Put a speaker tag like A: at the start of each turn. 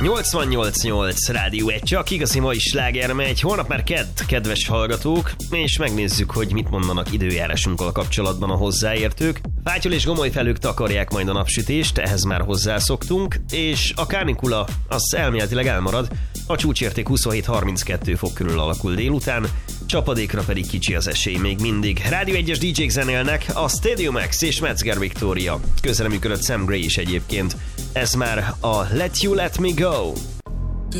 A: 88.8 Rádió 1, csak igazi mai sláger megy. Holnap már kedves hallgatók, és megnézzük, hogy mit mondanak időjárásunkkal kapcsolatban a hozzáértők. Fátyol és gomoly felők takarják majd a napsütést, ehhez már hozzászoktunk, és a kánikula az elméletileg elmarad, a csúcsérték 27-32 fok körül alakul délután, csapadékra pedig kicsi az esély még mindig. Rádió 1-es DJ-k zenélnek, a Stadium X és Metzger Victoria. Közreműködött Sam Gray is egyébként. Ez már a Let You Let Me Go.